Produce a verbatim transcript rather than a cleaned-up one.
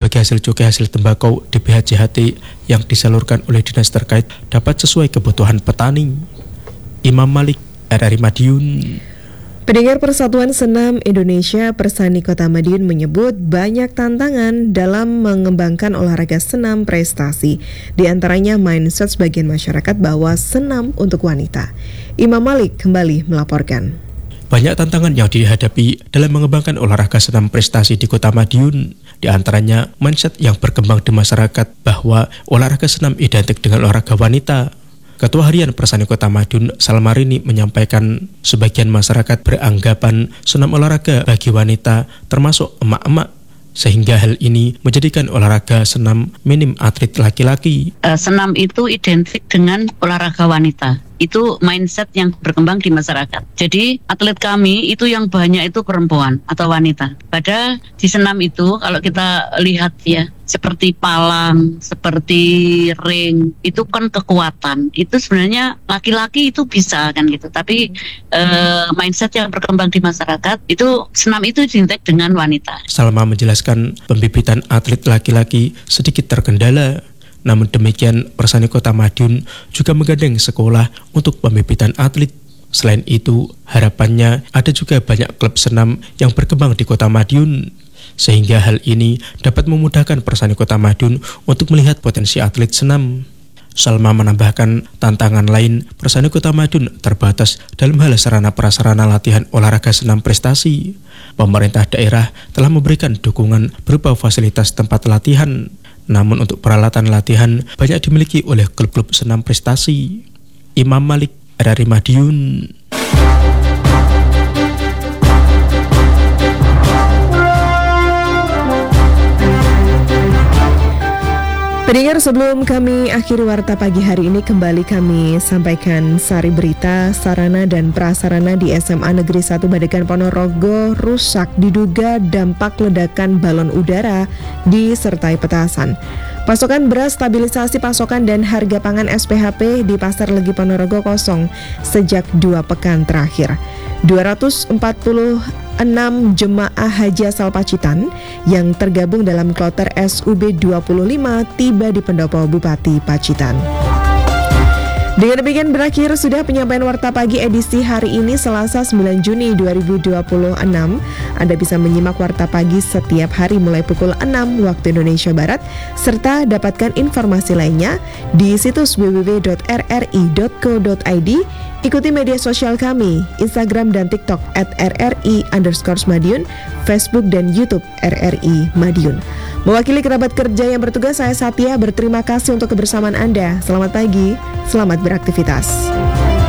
sebagai hasil cukai hasil tembakau D P H J H T yang disalurkan oleh dinas terkait dapat sesuai kebutuhan petani. Imam Malik, R R I Madiun. Pendengar Persatuan Senam Indonesia Persani Kota Madiun menyebut banyak tantangan dalam mengembangkan olahraga senam prestasi. Di antaranya mindset sebagian masyarakat bahwa senam untuk wanita. Imam Malik kembali melaporkan. Banyak tantangan yang dihadapi dalam mengembangkan olahraga senam prestasi di Kota Madiun. Di antaranya mindset yang berkembang di masyarakat bahwa olahraga senam identik dengan olahraga wanita. Ketua Harian Persani Kota Madiun, Salmarini, menyampaikan sebagian masyarakat beranggapan senam olahraga bagi wanita termasuk emak-emak, sehingga hal ini menjadikan olahraga senam minim atlet laki-laki. Uh, senam itu identik dengan olahraga wanita. Itu mindset yang berkembang di masyarakat. Jadi atlet kami itu yang banyak itu perempuan atau wanita. Pada di senam itu kalau kita lihat ya, seperti palang, seperti ring, itu kan kekuatan. Itu sebenarnya laki-laki itu bisa kan gitu. Tapi uh, mindset yang berkembang di masyarakat itu senam itu identik dengan wanita. Salma menjelaskan pembibitan atlet laki-laki sedikit terkendala. Namun demikian, Persani Kota Madiun juga menggandeng sekolah untuk pembibitan atlet. Selain itu, harapannya ada juga banyak klub senam yang berkembang di Kota Madiun, sehingga hal ini dapat memudahkan Persani Kota Madiun untuk melihat potensi atlet senam. Salma menambahkan tantangan lain Persani Kota Madiun terbatas dalam hal sarana prasarana latihan olahraga senam prestasi. Pemerintah daerah telah memberikan dukungan berupa fasilitas tempat latihan. Namun untuk peralatan latihan banyak dimiliki oleh klub-klub senam prestasi. Imam Malik, R R I Madiun. Pendengar, sebelum kami akhiri warta pagi hari ini, kembali kami sampaikan sari berita. Sarana dan prasarana di S M A Negeri satu Badegan Ponorogo rusak diduga dampak ledakan balon udara disertai petasan. Pasokan beras, stabilisasi pasokan dan harga pangan S P H P di Pasar Legi Ponorogo kosong sejak dua pekan terakhir. dua ratus empat puluh enam jemaah haji asal Pacitan yang tergabung dalam kloter S U B dua puluh lima tiba di pendopo Bupati Pacitan. Dengan demikian berakhir sudah penyampaian warta pagi edisi hari ini Selasa sembilan Juni dua ribu dua puluh enam. Anda bisa menyimak warta pagi setiap hari mulai pukul enam waktu Indonesia Barat, serta dapatkan informasi lainnya di situs w w w dot r r i dot co dot i d. Ikuti media sosial kami, Instagram dan TikTok at r r i underscore Madiun, Facebook dan YouTube R R I Madiun. Mewakili kerabat kerja yang bertugas, saya Satya berterima kasih untuk kebersamaan Anda. Selamat pagi, selamat beraktivitas.